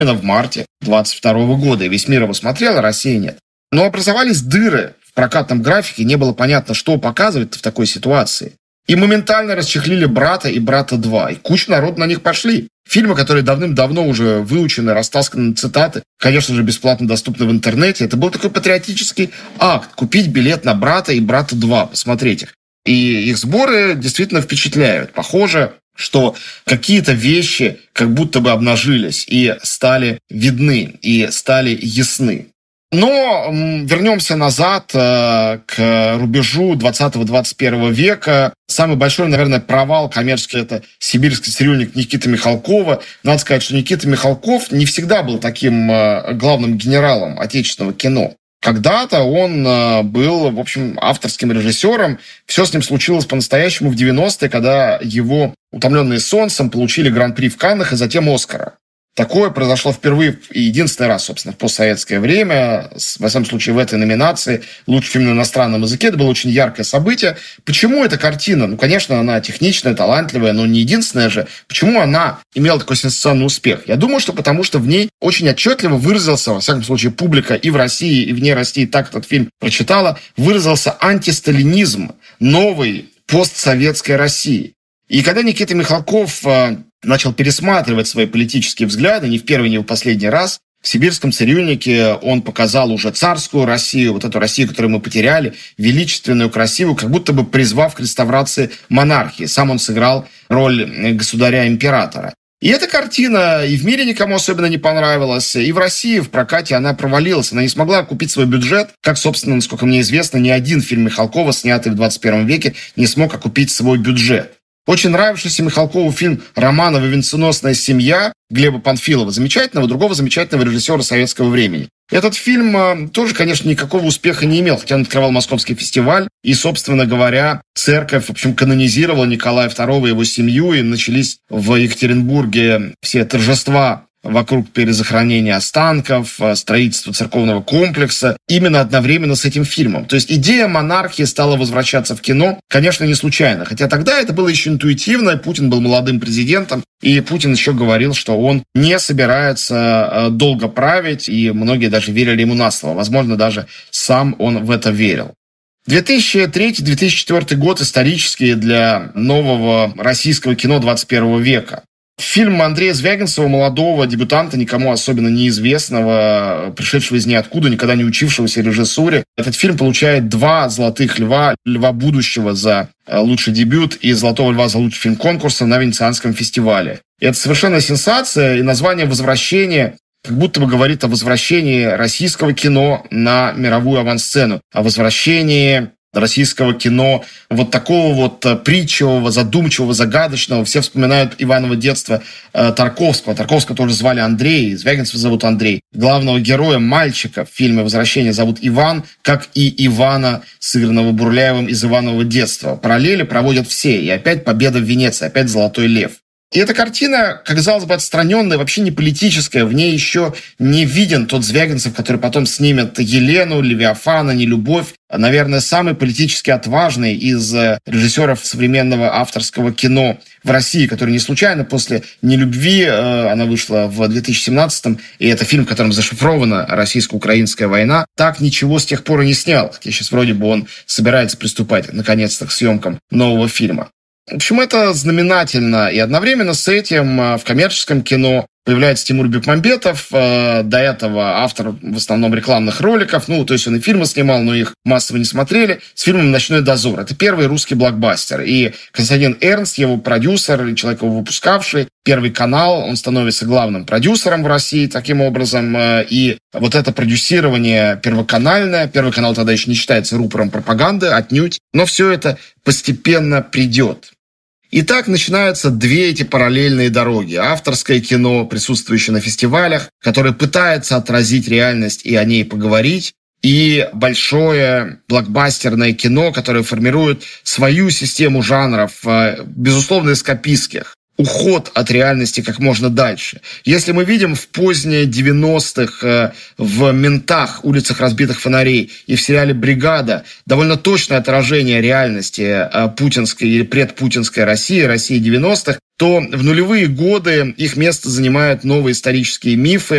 именно в марте 22 года. И весь мир его смотрел, а Россия нет. Но образовались дыры в прокатном графике, не было понятно, что показывать в такой ситуации. И моментально расчехлили «Брата» и «Брата 2». И куча народу на них пошли. Фильмы, которые давным-давно уже выучены, растасканы на цитаты, конечно же, бесплатно доступны в интернете. Это был такой патриотический акт. Купить билет на «Брата» и «Брата 2», посмотреть их. И их сборы действительно впечатляют. Похоже, что какие-то вещи как будто бы обнажились и стали видны, и стали ясны. Но вернемся назад к рубежу 20-21 века. Самый большой, наверное, провал коммерческий – это «Сибирский цирюльник» Никиты Михалкова. Надо сказать, что Никита Михалков не всегда был таким главным генералом отечественного кино. Когда-то он был, в общем, авторским режиссером. Все с ним случилось по-настоящему в 90-е, когда его «Утомленные солнцем» получили гран-при в Каннах и затем «Оскара». Такое произошло впервые и единственный раз, собственно, в постсоветское время. Во всяком случае, в этой номинации «Лучший фильм на иностранном языке». Это было очень яркое событие. Почему эта картина? Ну, конечно, она техничная, талантливая, но не единственная же. Почему она имела такой сенсационный успех? Я думаю, что потому что в ней очень отчетливо выразился, во всяком случае, публика и в России, и вне России так этот фильм прочитала, выразился антисталинизм новой постсоветской России. И когда Никита Михалков начал пересматривать свои политические взгляды, не в первый, не в последний раз, в «Сибирском цирюльнике» он показал уже царскую Россию, вот эту Россию, которую мы потеряли, величественную, красивую, как будто бы призвав к реставрации монархии. Сам он сыграл роль государя-императора. И эта картина и в мире никому особенно не понравилась, и в России в прокате она провалилась. Она не смогла окупить свой бюджет, как, собственно, насколько мне известно, ни один фильм Михалкова, снятый в 21 веке, не смог окупить свой бюджет. Очень нравившийся Михалкову фильм «Романова венценосная семья» Глеба Панфилова, замечательного, другого замечательного режиссера советского времени. Этот фильм тоже, конечно, никакого успеха не имел, хотя он открывал Московский фестиваль, и, собственно говоря, церковь, в общем, канонизировала Николая II и его семью, и начались в Екатеринбурге все торжества вокруг перезахоронения останков, строительства церковного комплекса, именно одновременно с этим фильмом. То есть идея монархии стала возвращаться в кино, конечно, не случайно. Хотя тогда это было еще интуитивно, Путин был молодым президентом, и Путин еще говорил, что он не собирается долго править, и многие даже верили ему на слово. Возможно, даже сам он в это верил. 2003-2004 год исторические для нового российского кино 21 века. Фильм Андрея Звягинцева, молодого дебютанта, никому особенно неизвестного, пришедшего из ниоткуда, никогда не учившегося режиссуре. Этот фильм получает 2 «Золотых льва», «Льва будущего» за лучший дебют и «Золотого льва» за лучший фильм конкурса на Венецианском фестивале. И это совершенно сенсация, и название «Возвращение» как будто бы говорит о возвращении российского кино на мировую авансцену, о возвращении российского кино, вот такого вот притчевого, задумчивого, загадочного. Все вспоминают Иваново детство Тарковского. Тарковского тоже звали Андрей, Звягинцева зовут Андрей. Главного героя, мальчика в фильме «Возвращение» зовут Иван, как и Ивана, сыгранного Бурляевым из Иванового детства. Параллели проводят все. И опять победа в Венеции, опять «Золотой лев». И эта картина, казалось бы, отстраненная, вообще не политическая. В ней еще не виден тот Звягинцев, который потом снимет «Елену», «Левиафана», «Нелюбовь». Наверное, самый политически отважный из режиссеров современного авторского кино в России, который не случайно после «Нелюбви», она вышла в 2017-м, и это фильм, в котором зашифрована российско-украинская война, так ничего с тех пор и не снял. Хотя сейчас вроде бы он собирается приступать, наконец-то, к съемкам нового фильма. В общем, это знаменательно. И одновременно с этим в коммерческом кино появляется Тимур Бекмамбетов, до этого автор в основном рекламных роликов, то есть он и фильмы снимал, но их массово не смотрели, с фильмом «Ночной дозор». Это первый русский блокбастер. И Константин Эрнст, его продюсер, человек, его выпускавший, Первый канал, он становится главным продюсером в России таким образом. И вот это продюсирование первоканальное, Первый канал тогда еще не считается рупором пропаганды, отнюдь, но все это постепенно придет. И так начинаются 2 эти параллельные дороги. Авторское кино, присутствующее на фестивалях, которое пытается отразить реальность и о ней поговорить, и большое блокбастерное кино, которое формирует свою систему жанров, безусловно, эскапистских. Уход от реальности как можно дальше. Если мы видим в поздние 90-х в «Ментах», «Улицах разбитых фонарей» и в сериале «Бригада» довольно точное отражение реальности путинской или предпутинской России, России 90-х, то в нулевые годы их место занимают новые исторические мифы,